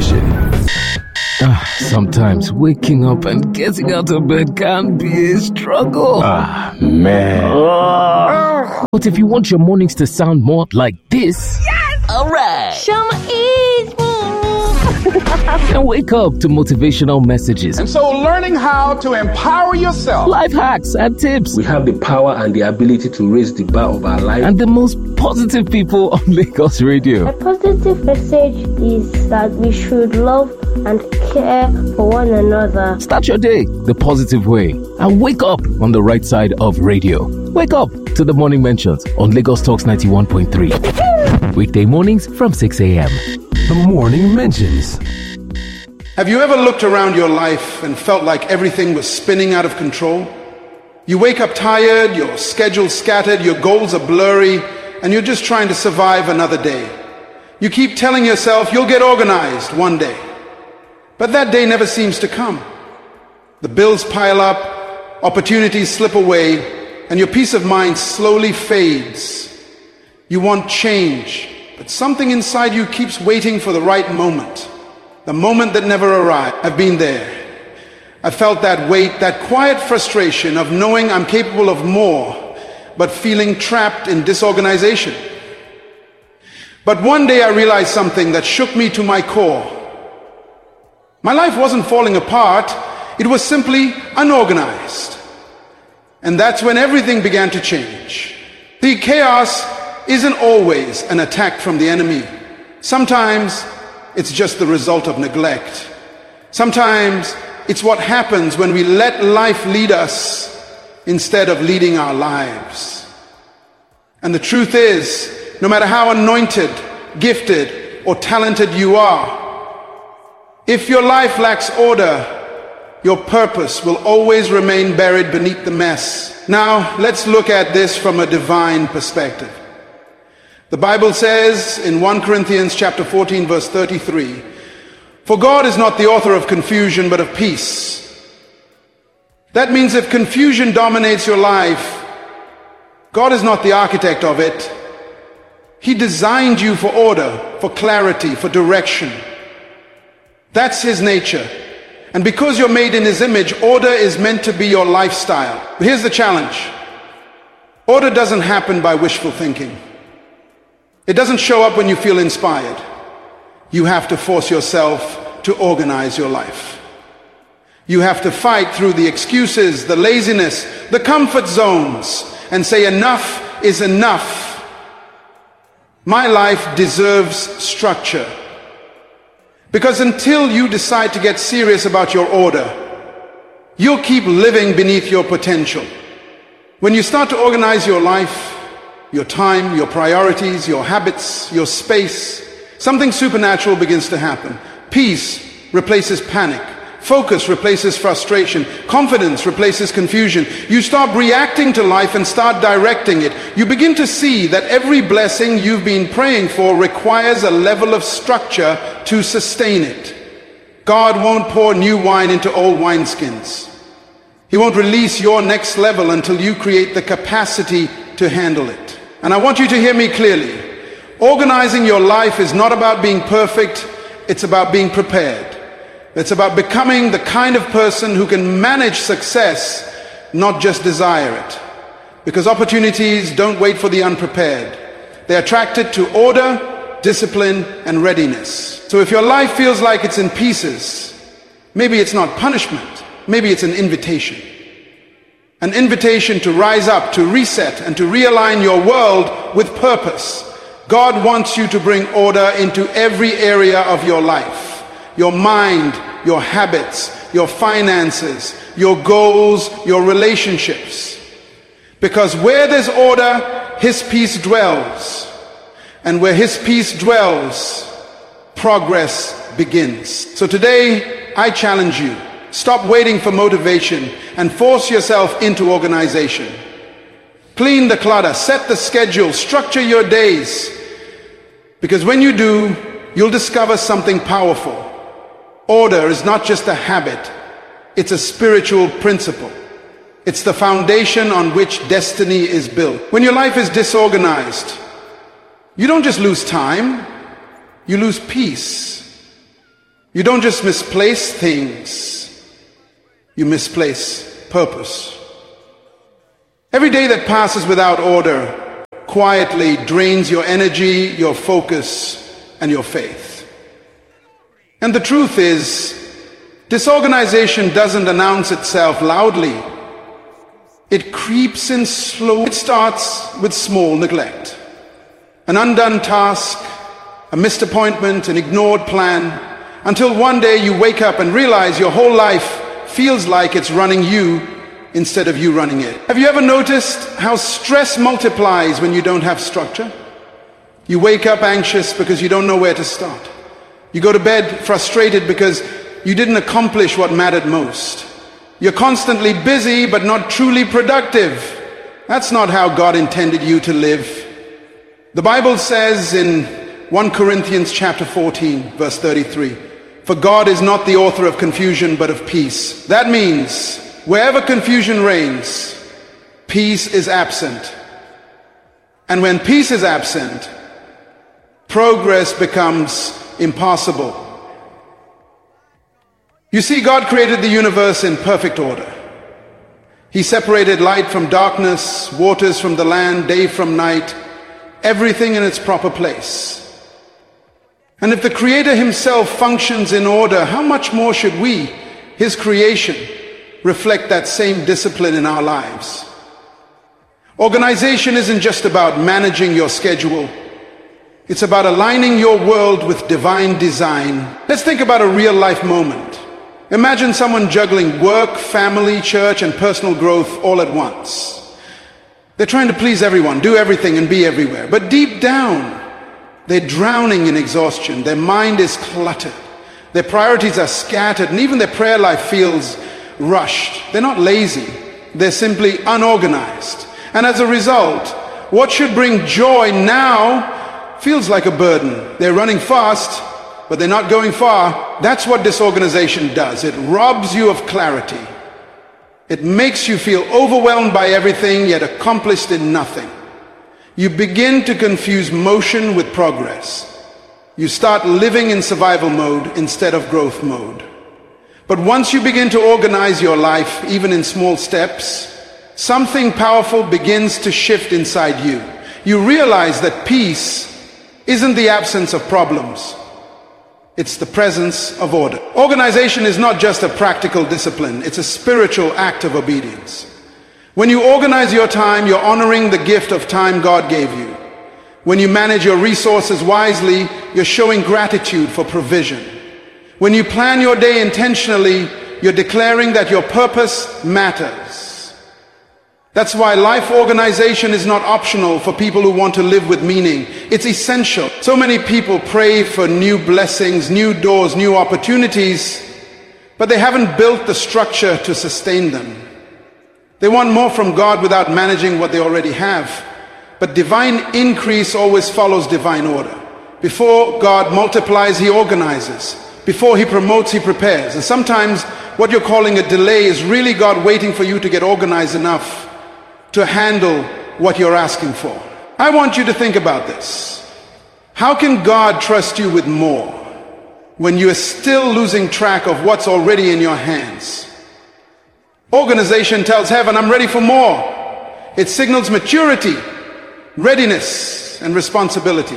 edition. Sometimes waking up and getting out of bed can be a struggle. Man. But if you want your mornings to sound more like this, yes! Alright! Shama is And wake up to motivational messages. And so learning how to empower yourself. Life hacks and tips. We have the power and the ability to raise the bar of our life. And the most positive people on Lagos Radio. A positive message is that we should love and care for one another. Start your day the positive way and wake up on the right side of radio. Wake up to the morning mentions on Lagos Talks 91.3. Weekday mornings from 6 a.m. The morning mentions. Have you ever looked around your life and felt like everything was spinning out of control? You wake up tired, your schedule's scattered, your goals are blurry, and you're just trying to survive another day. You keep telling yourself you'll get organized one day. But that day never seems to come. The bills pile up, opportunities slip away, and your peace of mind slowly fades. You want change, but something inside you keeps waiting for the right moment. The moment that never arrived. I've been there. I felt that weight, that quiet frustration of knowing I'm capable of more, but feeling trapped in disorganization. But one day I realized something that shook me to my core. My life wasn't falling apart, it was simply unorganized. And that's when everything began to change. The chaos isn't always an attack from the enemy. Sometimes it's just the result of neglect. Sometimes it's what happens when we let life lead us instead of leading our lives. And the truth is, no matter how anointed, gifted, or talented you are, if your life lacks order, your purpose will always remain buried beneath the mess. Now, let's look at this from a divine perspective. The Bible says in 1 Corinthians chapter 14, verse 33, "For God is not the author of confusion, but of peace." That means if confusion dominates your life, God is not the architect of it. He designed you for order, for clarity, for direction. That's His nature. And because you're made in His image, order is meant to be your lifestyle. But here's the challenge. Order doesn't happen by wishful thinking. It doesn't show up when you feel inspired. You have to force yourself to organize your life. You have to fight through the excuses, the laziness, the comfort zones, and say enough is enough. My life deserves structure. Because until you decide to get serious about your order, you'll keep living beneath your potential. When you start to organize your life, your time, your priorities, your habits, your space, something supernatural begins to happen. Peace replaces panic. Focus replaces frustration. Confidence replaces confusion. You stop reacting to life and start directing it. You begin to see that every blessing you've been praying for requires a level of structure to sustain it. God won't pour new wine into old wineskins. He won't release your next level until you create the capacity to handle it. And I want you to hear me clearly. Organizing your life is not about being perfect, it's about being prepared. It's about becoming the kind of person who can manage success, not just desire it. Because opportunities don't wait for the unprepared. They're attracted to order, discipline, and readiness. So if your life feels like it's in pieces, maybe it's not punishment, maybe it's an invitation. An invitation to rise up, to reset, and to realign your world with purpose. God wants you to bring order into every area of your life. Your mind, your habits, your finances, your goals, your relationships. Because where there's order, His peace dwells. And where His peace dwells, progress begins. So today, I challenge you. Stop waiting for motivation and force yourself into organization. Clean the clutter, set the schedule, structure your days. Because when you do, you'll discover something powerful. Order is not just a habit, it's a spiritual principle. It's the foundation on which destiny is built. When your life is disorganized, you don't just lose time, you lose peace. You don't just misplace things, you misplace purpose. Every day that passes without order quietly drains your energy, your focus, and your faith. And the truth is, disorganization doesn't announce itself loudly. It creeps in slowly. It starts with small neglect. An undone task, a missed appointment, an ignored plan, until one day you wake up and realize your whole life feels like it's running you instead of you running it. Have you ever noticed how stress multiplies when you don't have structure? You wake up anxious because you don't know where to start. You go to bed frustrated because you didn't accomplish what mattered most. You're constantly busy but not truly productive. That's not how God intended you to live. The Bible says in 1 Corinthians chapter 14, verse 33, "For God is not the author of confusion but of peace." That means wherever confusion reigns, peace is absent. And when peace is absent, progress becomes impossible. You see, God created the universe in perfect order. He separated light from darkness, waters from the land, day from night, everything in its proper place. And if the Creator himself functions in order, how much more should we, his creation, reflect that same discipline in our lives? Organization isn't just about managing your schedule. It's about aligning your world with divine design. Let's think about a real life moment. Imagine someone juggling work, family, church, and personal growth all at once. They're trying to please everyone, do everything, and be everywhere. But deep down, they're drowning in exhaustion. Their mind is cluttered. Their priorities are scattered, and even their prayer life feels rushed. They're not lazy. They're simply unorganized. And as a result, what should bring joy now feels like a burden. They're running fast, but they're not going far. That's what disorganization does. It robs you of clarity. It makes you feel overwhelmed by everything, yet accomplished in nothing. You begin to confuse motion with progress. You start living in survival mode instead of growth mode. But once you begin to organize your life, even in small steps, something powerful begins to shift inside you. You realize that peace isn't the absence of problems. It's the presence of order. Organization is not just a practical discipline. It's a spiritual act of obedience. When you organize your time, you're honoring the gift of time God gave you. When you manage your resources wisely, you're showing gratitude for provision. When you plan your day intentionally, you're declaring that your purpose matters. That's why life organization is not optional for people who want to live with meaning. It's essential. So many people pray for new blessings, new doors, new opportunities, but they haven't built the structure to sustain them. They want more from God without managing what they already have. But divine increase always follows divine order. Before God multiplies, he organizes. Before he promotes, he prepares. And sometimes what you're calling a delay is really God waiting for you to get organized enough to handle what you're asking for. I want you to think about this. How can God trust you with more when you are still losing track of what's already in your hands? Organization tells heaven, I'm ready for more. It signals maturity, readiness, and responsibility.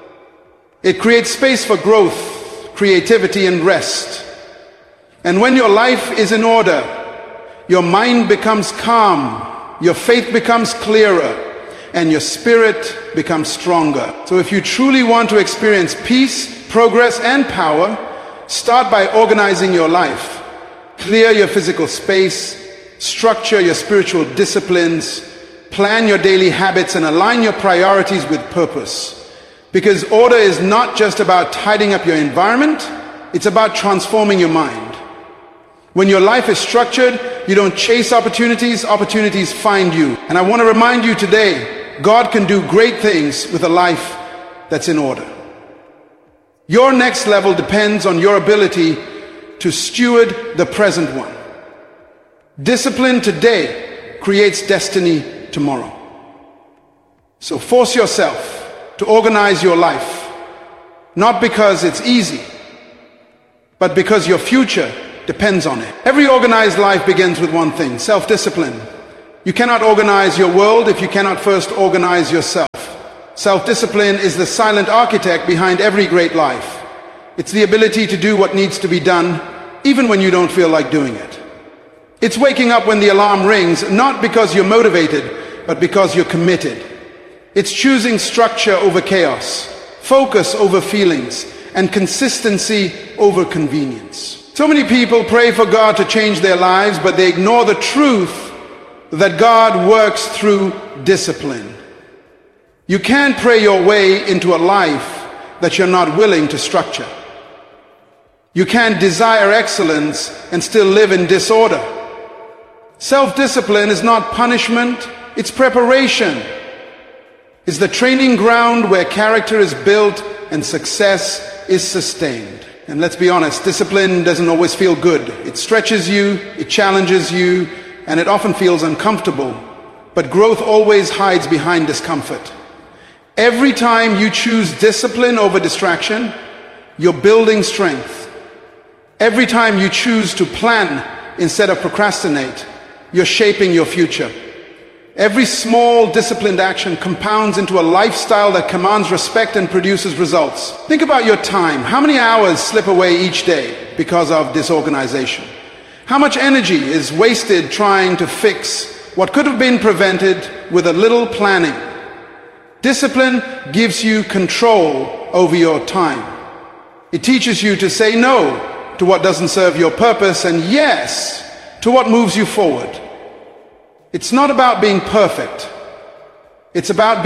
It creates space for growth, creativity, and rest. And when your life is in order, your mind becomes calm, your faith becomes clearer, and your spirit becomes stronger. So if you truly want to experience peace, progress, and power, start by organizing your life. Clear your physical space, structure your spiritual disciplines, plan your daily habits, and align your priorities with purpose. Because order is not just about tidying up your environment, it's about transforming your mind. When your life is structured, you don't chase opportunities, opportunities find you. And I want to remind you today, God can do great things with a life that's in order. Your next level depends on your ability to steward the present one. Discipline today creates destiny tomorrow. So force yourself to organize your life, not because it's easy, but because your future depends on it. Every organized life begins with one thing: self-discipline. You cannot organize your world if you cannot first organize yourself. Self-discipline is the silent architect behind every great life. It's the ability to do what needs to be done, even when you don't feel like doing it. It's waking up when the alarm rings, not because you're motivated, but because you're committed. It's choosing structure over chaos, focus over feelings, and consistency over convenience. So many people pray for God to change their lives, but they ignore the truth that God works through discipline. You can't pray your way into a life that you're not willing to structure. You can't desire excellence and still live in disorder. Self-discipline is not punishment, it's preparation. It's the training ground where character is built and success is sustained. And let's be honest, discipline doesn't always feel good. It stretches you, it challenges you, and it often feels uncomfortable. But growth always hides behind discomfort. Every time you choose discipline over distraction, you're building strength. Every time you choose to plan instead of procrastinate, you're shaping your future. Every small disciplined action compounds into a lifestyle that commands respect and produces results. Think about your time. How many hours slip away each day because of disorganization? How much energy is wasted trying to fix what could have been prevented with a little planning? Discipline gives you control over your time. It teaches you to say no to what doesn't serve your purpose and yes to what moves you forward. It's not about being perfect. It's about